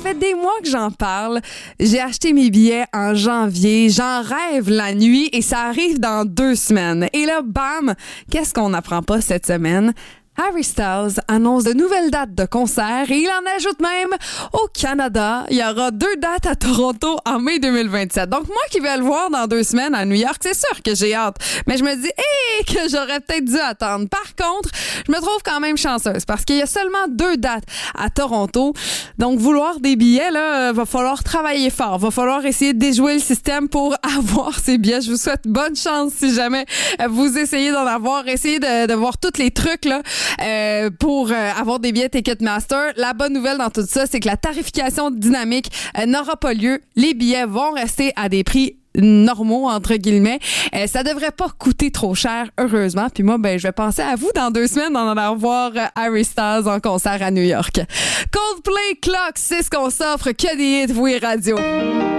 fait des mois que j'en parle. J'ai acheté mes billets en janvier. J'en rêve la nuit et ça arrive dans 2 semaines. Et là, bam, qu'est-ce qu'on n'apprend pas cette semaine? Harry Styles annonce de nouvelles dates de concert et il en ajoute même au Canada. Il y aura 2 dates à Toronto en mai 2027. Donc moi qui vais le voir dans 2 semaines à New York, c'est sûr que j'ai hâte. Mais je me dis que j'aurais peut-être dû attendre. Par contre, je me trouve quand même chanceuse parce qu'il y a seulement 2 dates à Toronto. Donc vouloir des billets, là, va falloir travailler fort. Va falloir essayer de déjouer le système pour avoir ces billets. Je vous souhaite bonne chance si jamais vous essayez d'en avoir. Essayez de voir tous les trucs là. Pour avoir des billets Ticketmaster. La bonne nouvelle dans tout ça, c'est que la tarification dynamique n'aura pas lieu. Les billets vont rester à des prix normaux, entre guillemets. Ça devrait pas coûter trop cher, heureusement. Puis moi, je vais penser à vous dans 2 semaines d'en aller voir Harry Styles en concert à New York. Coldplay Clock, c'est ce qu'on s'offre. Que des hits, oui, radio.